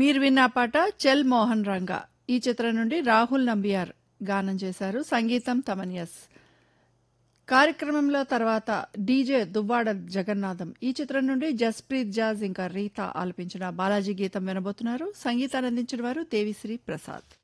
మీరు విన్న పాట చెల్ మోహన్ రంగా ఈ చిత్రం నుండి రాహుల్ నంబియార్ గానం చేశారు. సంగీతం తమన్యస్. కార్యక్రమంలో తర్వాత డీజే దువ్వాడ జగన్నాథం ఈ చిత్రం నుండి జస్ప్రీత్ జాజ్ ఇంకా రీతా ఆలపించిన బాలాజీ గీతం వినబోతున్నారు. సంగీతాన్ని అందించిన వారు దేవిశ్రీ ప్రసాద్.